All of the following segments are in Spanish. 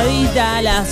pasadita a las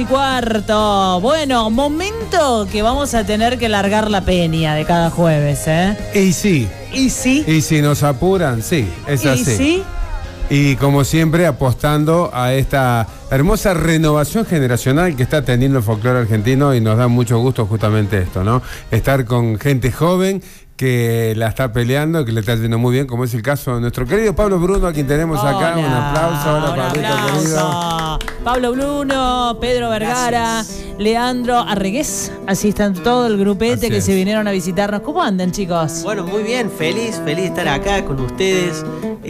2:15. Bueno, momento que vamos a tener que largar la peña de cada jueves, ¿eh? Y sí. ¿Y sí? Y si nos apuran, sí, es así. ¿Y sí? Y como siempre, apostando a esta hermosa renovación generacional que está teniendo el folclore argentino, y nos da mucho gusto justamente esto, ¿no? Estar con gente joven que la está peleando, que le está yendo muy bien, como es el caso de nuestro querido Pablo Bruno, a quien tenemos acá. Un aplauso. Hola, Pablito, querido. Pablo Bruno, Pedro Vergara, Leandro Arregués, así están todo el grupete que se vinieron a visitarnos. ¿Cómo andan, chicos? Bueno, muy bien, feliz de estar acá con ustedes.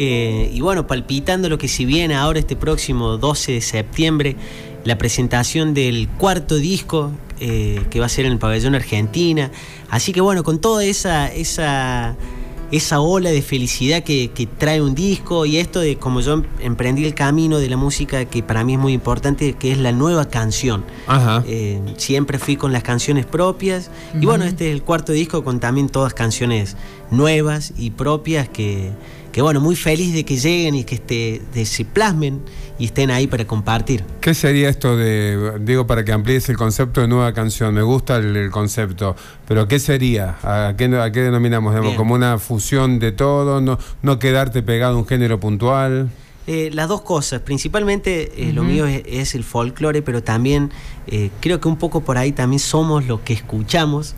Y bueno, palpitando lo que se viene ahora este próximo 12 de septiembre, la presentación del cuarto disco que va a ser en el Pabellón Argentina. Así que bueno, con toda esa ola de felicidad que trae un disco, y esto de como yo emprendí el camino de la música, que para mí es muy importante, que es la nueva canción. Ajá. Siempre fui con las canciones propias, y bueno, este es el cuarto disco con también todas canciones nuevas y propias que bueno, muy feliz de que lleguen y que se plasmen y estén ahí para compartir. ¿Qué sería esto digo, para que amplíes el concepto de nueva canción? Me gusta el concepto, pero ¿qué sería? ¿A qué denominamos? ¿Como una fusión de todo? ¿No quedarte pegado a un género puntual? Las dos cosas, principalmente lo mío es el folclore, pero también creo que un poco por ahí también somos lo que escuchamos.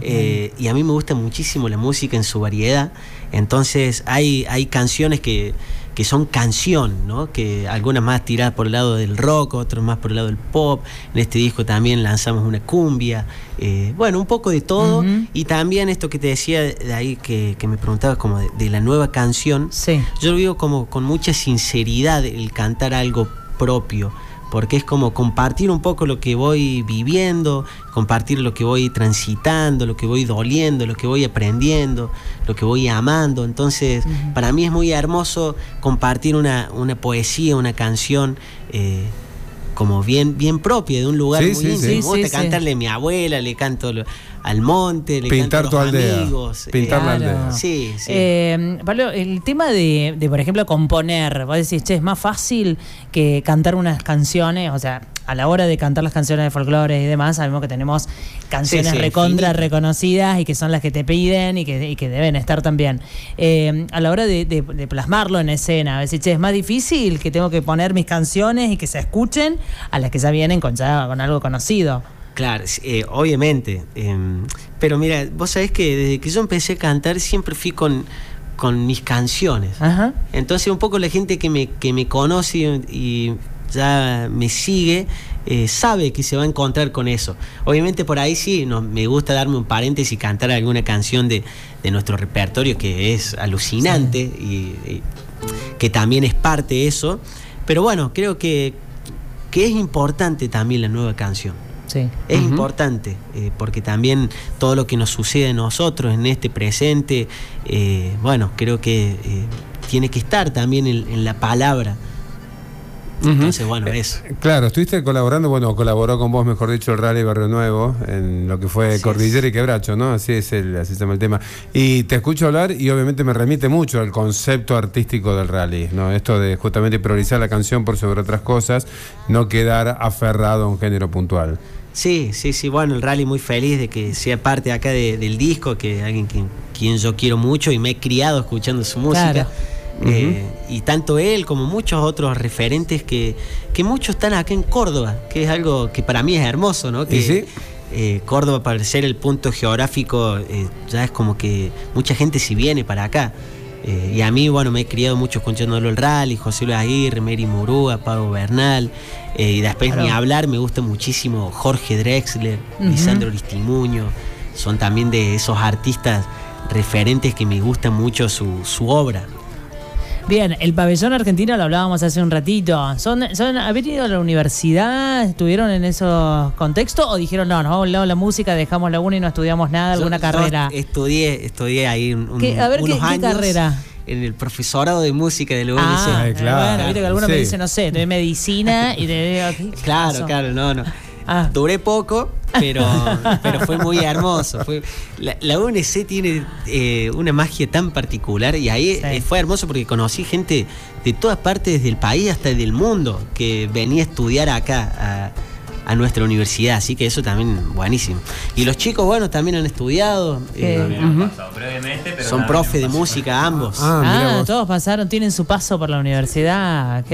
Y a mí me gusta muchísimo la música en su variedad. Entonces hay canciones que son canción, ¿no? Que algunas más tiradas por el lado del rock, otras más por el lado del pop. En este disco también lanzamos una cumbia. Bueno, un poco de todo. Y también esto que te decía de ahí, que me preguntabas como de la nueva canción. Sí. Yo lo vivo como con mucha sinceridad el cantar algo propio, porque es como compartir un poco lo que voy viviendo, compartir lo que voy transitando, lo que voy doliendo, lo que voy aprendiendo, lo que voy amando. Entonces, para mí es muy hermoso compartir una poesía, una canción como bien propia, de un lugar muy íntimo. Me gusta cantarle a mi abuela, le canto al monte, le pintar canto a los amigos. Pintar la aldea. Sí. Pablo, el tema de, por ejemplo, componer, vos decís, che, es más fácil que cantar unas canciones, o sea, a la hora de cantar las canciones de folclore y demás, sabemos que tenemos canciones recontra reconocidas y que son las que te piden y que deben estar también. A la hora de plasmarlo en escena, decís, che, es más difícil que tengo que poner mis canciones y que se escuchen a las que ya vienen con algo conocido. Claro, obviamente. Pero mira, vos sabés que desde que yo empecé a cantar siempre fui con mis canciones. Entonces un poco la gente que me conoce y ya me sigue, sabe que se va a encontrar con eso. Obviamente por ahí sí, me gusta darme un paréntesis y cantar alguna canción de nuestro repertorio, que es alucinante, y que también es parte de eso. Pero bueno, creo que es importante también la nueva canción. Sí. Es importante, porque también todo lo que nos sucede a nosotros en este presente, bueno, creo que tiene que estar también en la palabra. Entonces, bueno, eso. Claro, estuviste colaborando, colaboró con vos, mejor dicho, el Rally Barrio Nuevo, en lo que fue Cordillera y Quebracho, ¿no? Así se llama el tema. Y te escucho hablar y obviamente me remite mucho al concepto artístico del rally, ¿no? Esto de justamente priorizar la canción por sobre otras cosas, no quedar aferrado a un género puntual. Sí, bueno, el Rally muy feliz de que sea parte acá del disco, que alguien quien yo quiero mucho y me he criado escuchando su música. Claro. Y tanto él como muchos otros referentes que muchos están acá en Córdoba, que es algo que para mí es hermoso, ¿no? Que Córdoba, para ser el punto geográfico, ya es como que mucha gente se viene para acá. Y a mí, bueno, me he criado mucho escuchándolo el Rally, José Luis Aguirre, Mary Murúa, Pablo Bernal, y después ni hablar, me gusta muchísimo Jorge Drexler, Lisandro Aristimuño. Son también de esos artistas referentes que me gusta mucho su obra. Bien, el Pabellón Argentino lo hablábamos hace un ratito. ¿Habían ido a la universidad? ¿Estuvieron en esos contextos? ¿O dijeron, no, nos vamos al lado de la música, dejamos la una y no estudiamos nada, alguna carrera? Yo estudié ahí unos ¿qué carrera? En el profesorado de música de la UNC. Claro. Bueno, viste que alguno me dice, no sé, estoy en medicina y te digo... Claro, no. Duré poco, pero fue muy hermoso. La UNC tiene una magia tan particular y ahí fue hermoso porque conocí gente de todas partes del país hasta del mundo que venía a estudiar acá a nuestra universidad, así que eso también buenísimo. Y los chicos, bueno, también han estudiado. Son profe de música ambos. Todos pasaron, tienen su paso por la universidad.